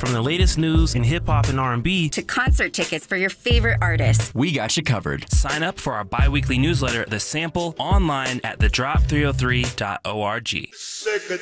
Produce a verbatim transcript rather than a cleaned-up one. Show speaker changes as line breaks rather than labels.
From the latest news in hip-hop and R and B
to concert tickets for your favorite artists,
we got you covered.
Sign up for our bi-weekly newsletter, The Sample, online at the drop three oh three dot org.
Sick of